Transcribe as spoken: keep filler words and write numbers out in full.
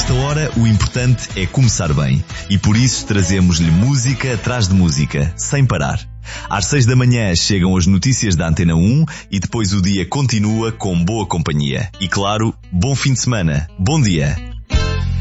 esta hora, o importante é começar bem. E por isso trazemos-lhe música atrás de música, sem parar. Às seis da manhã chegam as notícias da Antena um e depois o dia continua com boa companhia. E claro, bom fim de semana. Bom dia.